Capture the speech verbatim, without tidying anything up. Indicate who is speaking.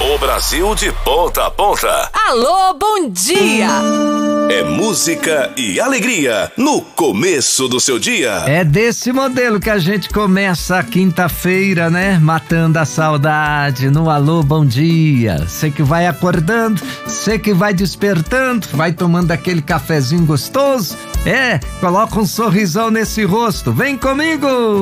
Speaker 1: O Brasil de ponta a ponta.
Speaker 2: Alô, bom dia!
Speaker 1: É música e alegria no começo do seu dia.
Speaker 3: É desse modelo que a gente começa a quinta-feira, né? Matando a saudade no Alô, bom dia. Você que vai acordando, você que vai despertando, vai tomando aquele cafezinho gostoso. É, coloca um sorrisão nesse rosto. Vem comigo!